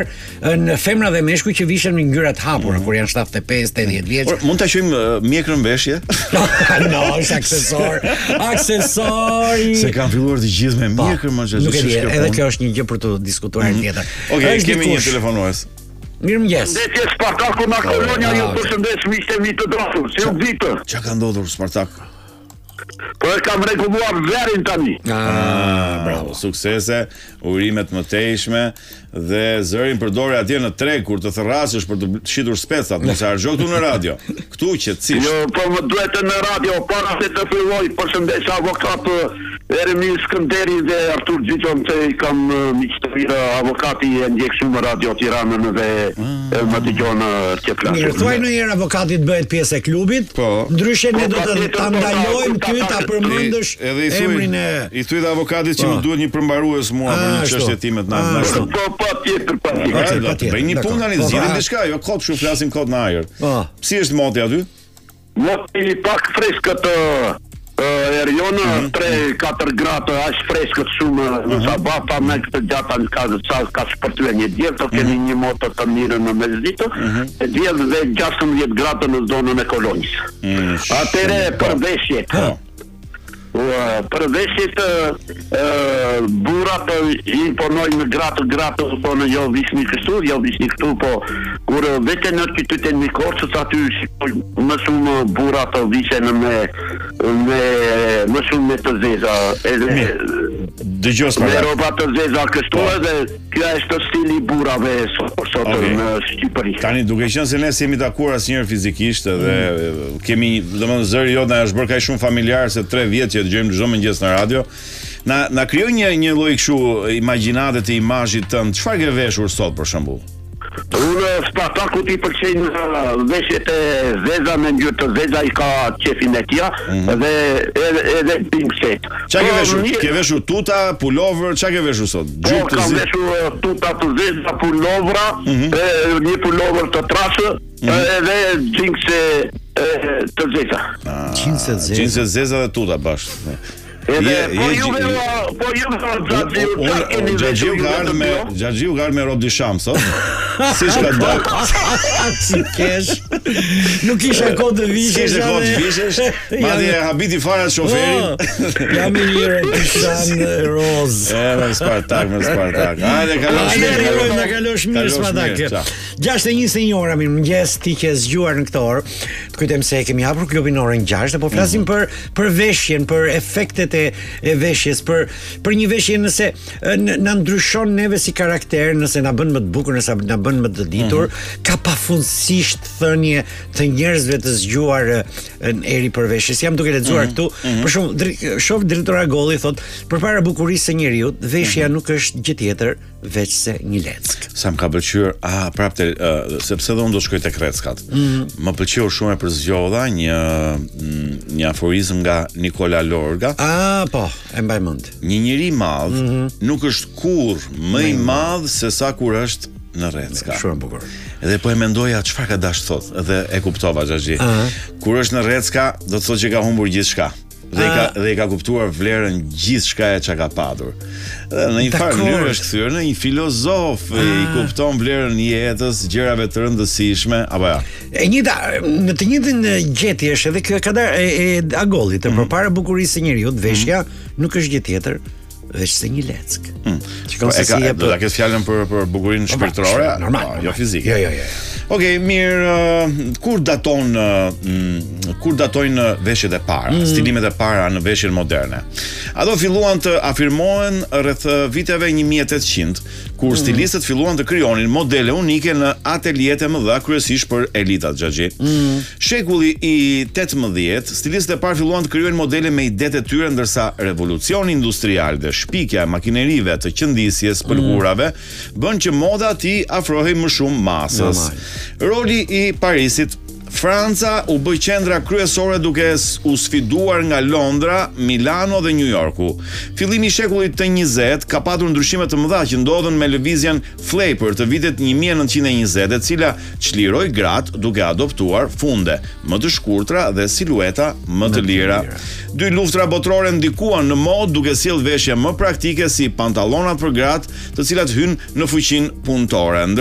në femra dhe meshkuj që vishen me ngjyra të hapura kur janë 75-80 vjeç. Mund ta quajmë mjekrën veshje? No, është aksesor. Aksesori. Se kanë filluar të gjithë me mjekrën, më Nuk e di, edhe kjo është një gjë për të diskutuar tjetër. Okej, kemi një telefonues. Mirëmëngjes. Përshëndetje Spartaku nga Kolonia, ju përshëndes miqtë e mi të dashur. Si u vitë? Çka ka ndodhur Spartak? Po e kam rregulluar verin tani. Bravo, suksese, urimet më tejshme dhe zërin përdore atje në treg kur të thërrasësh për të shitur specat, mos e harxho këtu në radio. Këtu qetësisht. Jo, po më duhet në radio para se të filloj. Përshëndes avokat Eremi Skënderi dhe Artur Gjyqon, se i kam miq të mirë, avokati e ndjek shumë Radio Tiranën dhe më dëgjon që flas. Mirë, thuaj ndonjëherë avokati të bëhet pjesë e klubit. Po. Ndryshe ne do të ta ndalojmë ty ta përmendësh emrin e i thuaj avokatit që më duhet një përmbarues mua për një çështje time të natës. Po patjetër. Bëj një punë tani, zgjidhim diçka, jo kot shu flasim kot në ajër. Si është moti aty? Moti pak freskët Eriona 3-4 gradë, është freskët shumë në sabata, me këtë gjata në ka shpërtue një djelë, të keni një moto të mirë në mesditë, e djelë dhe 16 gradë në zonën e Kolonjës. Atere përveshjet. Për veshjet burat imponojnë gratë thonë jo visni këtu, po kur vete në qytetin e Korçës aty më shumë burat vishen me më shumë me të zeza. Dëgjos me rroba të zeza kështu edhe kjo është stili burave sot në Shqipëri. Tani duke qenë se ne jemi takuar asnjëherë fizikisht edhe kemi, domethënë zëri jot na është bërë kaq shumë familjar se 3 vjet që dëgjojmë çdo mëngjes në radio. Na krijoi një lloj kështu imagjinate të imazhit tënd. Çfarë ke veshur sot për shembull? Unë Spartaku ti pëlqejnë veshjet e zeza me ngjyrë të zeza, i ka qefin e tija dhe edhe pingset. Çka ke veshur? Ke veshur tuta, pulover, çka ke veshur sot? Gjupë të zeza. Kam veshur tuta të zeza, pulovra, një pulover të trashë edhe gjinse të zeza. Gjinse zeza dhe tuta bashkë. Po ju Xhaxhiu ka ardhur me rob disham sot. Siç ka dalë. Si kesh. Nuk isha kohë të vishesh. Madje habiti fara shoferin. Jam i mirë disham roz. Me Spartak. Hajde kalosh mirë Spartak. 6:21 mirëmëngjes, ti që e zgjuar në këtë orë. Të kujtojmë se kemi hapur klubin orën 6 dhe po flasim për veshjen, për efektet e veshjes, për një veshje nëse na ndryshon neve si karakter, nëse na bën më të bukur, nëse na bën më të ditur, ka pafundësisht thënie të njerëzve të zgjuar në eri për veshjes. Jam duke lexuar këtu, për shembull, shoh drejtora Golli thot, përpara bukurisë së njeriu, veshja nuk është gjë tjetër veç se një leck. Sa më ka pëlqyer, prapë sepse do unë do shkoj tek reckat. Më pëlqeu shumë e përzgjodha një aforizëm nga Nikola Lorga. Po, e mbaj mend. Një njeri i madh nuk është kurrë më i madh se sa kur është në recka. Shumë bukur. Edhe po e mendoja çfarë ka dash thot, edhe e kuptova Xhaxhi. Kur është në recka, do të thotë që ka humbur gjithçka. Dhe i ka kuptuar vlerën gjithçka e çka ka patur. Dhe në një farë mënyrë është kthyer në një filozof, i kupton vlerën e jetës, gjërave të rëndësishme, apo ja. E njëjta, në të njëjtën gjetje është edhe kjo ka e Agollit, përpara bukurisë së njeriu, veshja nuk është gjë tjetër veç se një leck. Do ta kesh fjalën për bukurinë shpirtërore, jo fizike. Jo. Okej, mirë, kur datojnë veshjet e para, stilimet e para në veshjen moderne? Ato filluan të afirmohen rreth viteve 1800, kur stilistët filluan të krijonin modele unike në ateljete më dha, kryesisht për elitat, Xhaxhi. Shekulli i 18, stilistët e parë filluan të krijojnë modele me idetë e tyre, ndërsa revolucioni industrial dhe shpikja e makinerive të qëndisjes pëlkurave bën që moda ti afrohej më shumë masës. Roli i Parisit Franca u bë qendra kryesore duke u sfiduar nga Londra, Milano dhe New Yorku. Fillimi i shekullit të 20 ka patur ndryshime të mëdha që ndodhen me lëvizjen Flaper të vitit 1920, e cila çliroi gratë duke adoptuar funde më të shkurtra dhe silueta më të lira. Dy luftra botërore ndikuan në modë duke sjellë veshje më praktike si pantallonat për gratë, të cilat hynë në fuqinë punëtore.